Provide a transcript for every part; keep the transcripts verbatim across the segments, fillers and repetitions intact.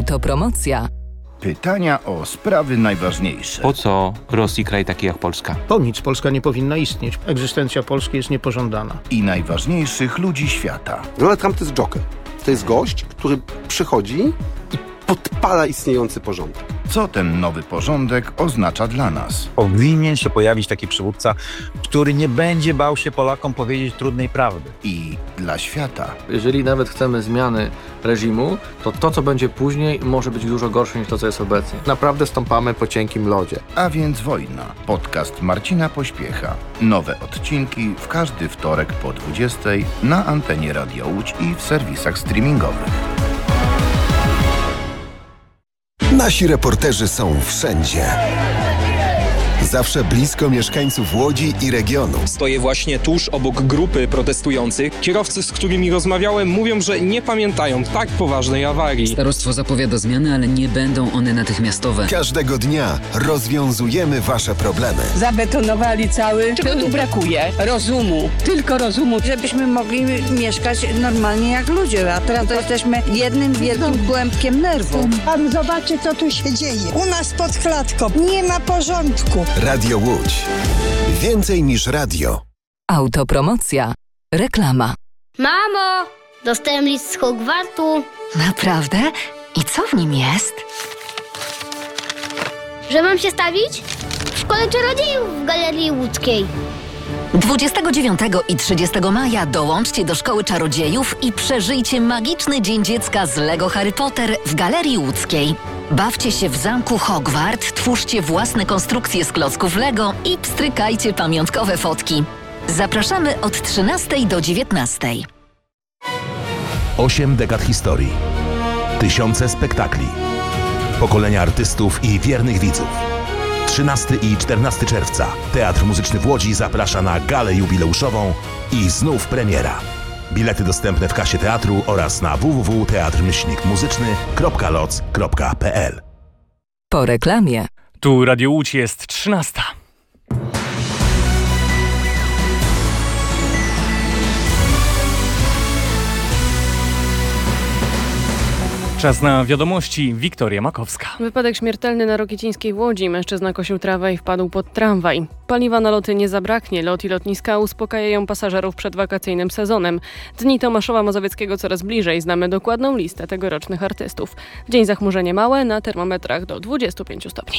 Autopromocja. Pytania o sprawy najważniejsze. Po co Rosji kraj taki jak Polska? Po nic Polska nie powinna istnieć. Egzystencja Polski jest niepożądana. I najważniejszych ludzi świata. Donald Trump to jest joker. To jest gość, który przychodzi i podpala istniejący porządek. Co ten nowy porządek oznacza dla nas? Powinien się pojawić taki przywódca, który nie będzie bał się Polakom powiedzieć trudnej prawdy. I dla świata. Jeżeli nawet chcemy zmiany reżimu, to to, co będzie później, może być dużo gorsze niż to, co jest obecnie. Naprawdę stąpamy po cienkim lodzie. A więc wojna. Podcast Marcina Pośpiecha. Nowe odcinki w każdy wtorek po dwudziestej na antenie Radio Łódź i w serwisach streamingowych. Nasi reporterzy są wszędzie. Zawsze blisko mieszkańców Łodzi i regionu. Stoję właśnie tuż obok grupy protestujących. Kierowcy, z którymi rozmawiałem, mówią, że nie pamiętają tak poważnej awarii. Starostwo zapowiada zmiany, ale nie będą one natychmiastowe. Każdego dnia rozwiązujemy wasze problemy. Zabetonowali cały. Czego tu brakuje? Rozumu. Tylko rozumu. Żebyśmy mogli mieszkać normalnie jak ludzie. A teraz to jesteśmy jednym wielkim kłębkiem nerwów. Pan zobaczy, co tu się dzieje. U nas pod klatką nie ma porządku. Radio Łódź. Więcej niż radio. Autopromocja. Reklama. Mamo! Dostałem list z Hogwartu. Naprawdę? I co w nim jest? Że mam się stawić? W Szkole Czarodziejów w Galerii Łódzkiej. dwudziestego dziewiątego i trzydziestego maja dołączcie do Szkoły Czarodziejów i przeżyjcie magiczny Dzień Dziecka z Lego Harry Potter w Galerii Łódzkiej. Bawcie się w zamku Hogwart, twórzcie własne konstrukcje z klocków Lego i pstrykajcie pamiątkowe fotki. Zapraszamy od trzynastej do dziewiętnastej. Osiem dekad historii. Tysiące spektakli. Pokolenia artystów i wiernych widzów. trzynastego i czternastego czerwca Teatr Muzyczny w Łodzi zaprasza na galę jubileuszową i znów premiera. Bilety dostępne w kasie teatru oraz na w w w kropka teatr myślnik muzyczny kropka loc kropka p l. Po reklamie. Tu Radio Łódź, jest trzynasta. Czas na wiadomości. Wiktoria Makowska. Wypadek śmiertelny na Rokicińskiej w Łodzi. Mężczyzna kosił trawę i wpadł pod tramwaj. Paliwa na loty nie zabraknie. Lot i lotniska uspokajają pasażerów przed wakacyjnym sezonem. Dni Tomaszowa Mazowieckiego coraz bliżej. Znamy dokładną listę tegorocznych artystów. W dzień zachmurzenie małe, na termometrach do dwudziestu pięciu stopni.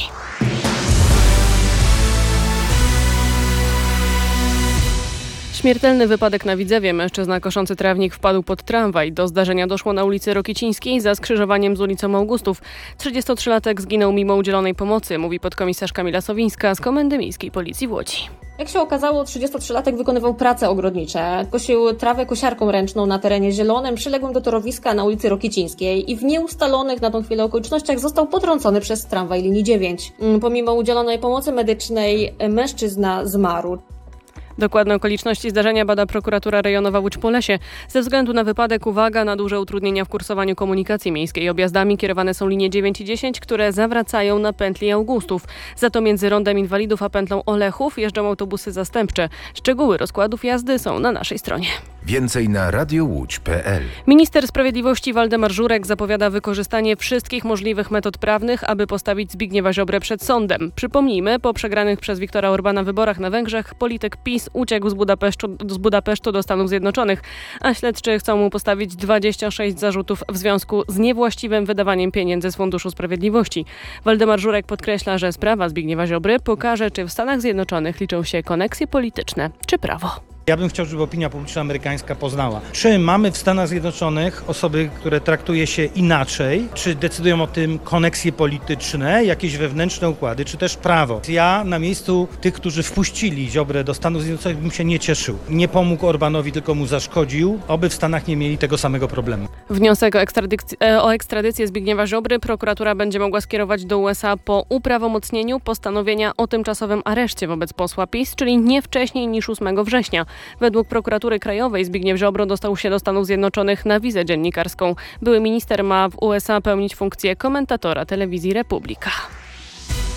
Śmiertelny wypadek na Widzewie. Mężczyzna koszący trawnik wpadł pod tramwaj. Do zdarzenia doszło na ulicy Rokicińskiej za skrzyżowaniem z ulicą Augustów. trzydziestotrzylatek zginął mimo udzielonej pomocy, mówi podkomisarz Kamila Sowińska z Komendy Miejskiej Policji w Łodzi. Jak się okazało, trzydziestotrzylatek wykonywał prace ogrodnicze. Kosił trawę kosiarką ręczną na terenie zielonym, przyległym do torowiska na ulicy Rokicińskiej i w nieustalonych na tą chwilę okolicznościach został potrącony przez tramwaj linii dziewięć. Pomimo udzielonej pomocy medycznej mężczyzna zmarł. Dokładne okoliczności zdarzenia bada prokuratura rejonowa Łódź-Polesie. Ze względu na wypadek uwaga na duże utrudnienia w kursowaniu komunikacji miejskiej. Objazdami kierowane są linie dziewięć i dziesięć, które zawracają na pętli Augustów. Za to między Rondem Inwalidów a pętlą Olechów jeżdżą autobusy zastępcze. Szczegóły rozkładów jazdy są na naszej stronie. Więcej na radiowódź kropka p l. Minister Sprawiedliwości Waldemar Żurek zapowiada wykorzystanie wszystkich możliwych metod prawnych, aby postawić Zbigniewa Ziobrę przed sądem. Przypomnijmy, po przegranych przez Viktora Orbana wyborach na Węgrzech polityk PiS uciekł z Budapesztu, z Budapesztu do Stanów Zjednoczonych, a śledczy chcą mu postawić dwadzieścia sześć zarzutów w związku z niewłaściwym wydawaniem pieniędzy z Funduszu Sprawiedliwości. Waldemar Żurek podkreśla, że sprawa Zbigniewa Ziobry pokaże, czy w Stanach Zjednoczonych liczą się koneksje polityczne czy prawo. Ja bym chciał, żeby opinia publiczna amerykańska poznała, czy mamy w Stanach Zjednoczonych osoby, które traktuje się inaczej, czy decydują o tym koneksje polityczne, jakieś wewnętrzne układy, czy też prawo. Ja na miejscu tych, którzy wpuścili Ziobrę do Stanów Zjednoczonych, bym się nie cieszył. Nie pomógł Orbanowi, tylko mu zaszkodził, oby w Stanach nie mieli tego samego problemu. Wniosek o ekstradycję, o ekstradycję Zbigniewa Ziobry prokuratura będzie mogła skierować do U S A po uprawomocnieniu postanowienia o tymczasowym areszcie wobec posła PiS, czyli nie wcześniej niż ósmego września. Według prokuratury krajowej Zbigniew Ziobro dostał się do Stanów Zjednoczonych na wizę dziennikarską. Były minister ma w U S A pełnić funkcję komentatora telewizji Republika. W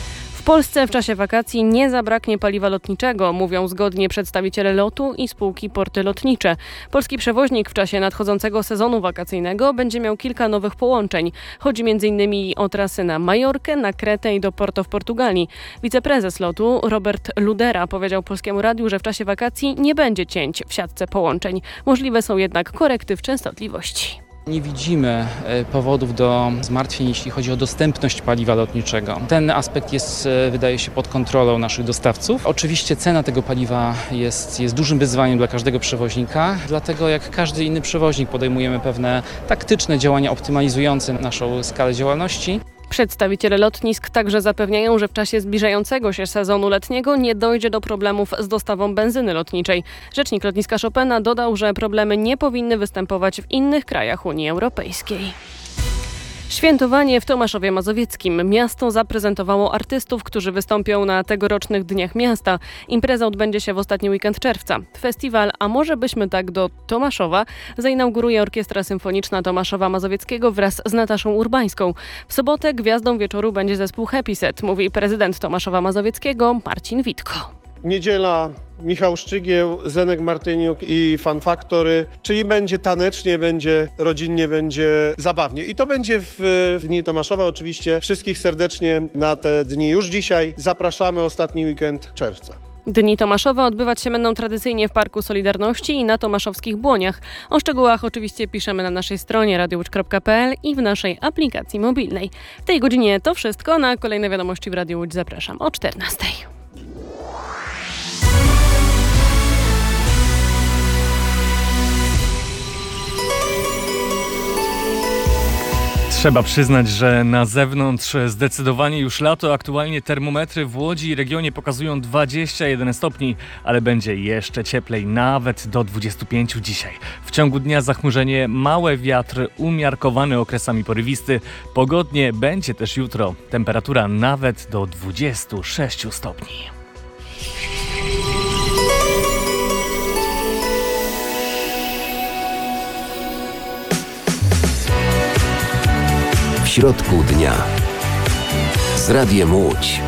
Polsce w czasie wakacji nie zabraknie paliwa lotniczego, mówią zgodnie przedstawiciele lotu i spółki Porty Lotnicze. Polski przewoźnik w czasie nadchodzącego sezonu wakacyjnego będzie miał kilka nowych połączeń. Chodzi między innymi o trasy na Majorkę, na Kretę i do Porto w Portugalii. Wiceprezes lotu Robert Ludera powiedział Polskiemu Radiu, że w czasie wakacji nie będzie cięć w siatce połączeń. Możliwe są jednak korekty w częstotliwości. Nie widzimy powodów do zmartwień, jeśli chodzi o dostępność paliwa lotniczego. Ten aspekt jest, wydaje się, pod kontrolą naszych dostawców. Oczywiście cena tego paliwa jest, jest dużym wyzwaniem dla każdego przewoźnika, dlatego jak każdy inny przewoźnik podejmujemy pewne taktyczne działania optymalizujące naszą skalę działalności. Przedstawiciele lotnisk także zapewniają, że w czasie zbliżającego się sezonu letniego nie dojdzie do problemów z dostawą benzyny lotniczej. Rzecznik lotniska Chopina dodał, że problemy nie powinny występować w innych krajach Unii Europejskiej. Świętowanie w Tomaszowie Mazowieckim. Miasto zaprezentowało artystów, którzy wystąpią na tegorocznych Dniach Miasta. Impreza odbędzie się w ostatni weekend czerwca. Festiwal A może byśmy tak do Tomaszowa zainauguruje Orkiestra Symfoniczna Tomaszowa Mazowieckiego wraz z Nataszą Urbańską. W sobotę gwiazdą wieczoru będzie zespół Happy Set, mówi prezydent Tomaszowa Mazowieckiego Marcin Witko. Niedziela, Michał Szczygieł, Zenek Martyniuk i Fan Factory, czyli będzie tanecznie, będzie rodzinnie, będzie zabawnie. I to będzie w, w Dni Tomaszowa. Oczywiście wszystkich serdecznie na te dni już dzisiaj zapraszamy, ostatni weekend czerwca. Dni Tomaszowa odbywać się będą tradycyjnie w Parku Solidarności i na tomaszowskich Błoniach. O szczegółach oczywiście piszemy na naszej stronie radio łódź kropka p l i w naszej aplikacji mobilnej. W tej godzinie to wszystko. Na kolejne wiadomości w Radiu Łódź zapraszam o czternastej. Trzeba przyznać, że na zewnątrz zdecydowanie już lato. Aktualnie termometry w Łodzi i regionie pokazują dwadzieścia jeden stopni, ale będzie jeszcze cieplej, nawet do dwudziestu pięciu dzisiaj. W ciągu dnia zachmurzenie, małe, wiatr umiarkowany, okresami porywisty. Pogodnie będzie też jutro. Temperatura nawet do dwudziestu sześciu stopni. W środku dnia z Radiem Łódź.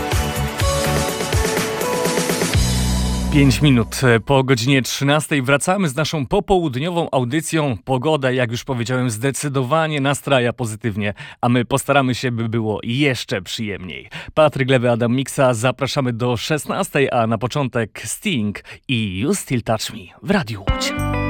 Pięć minut po godzinie trzynastej wracamy z naszą popołudniową audycją. Pogoda, jak już powiedziałem, zdecydowanie nastraja pozytywnie, a my postaramy się, by było jeszcze przyjemniej. Patryk Lewy, Adam Miksa, zapraszamy do szesnastej, a na początek Sting i You Still Touch Me w Radiu Łódź.